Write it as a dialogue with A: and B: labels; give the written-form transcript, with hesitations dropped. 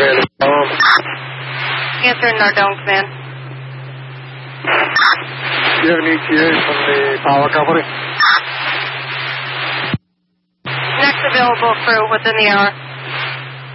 A: Answer Nardone Command.
B: Do you have an ETA from the power company?
A: Next available crew within the hour.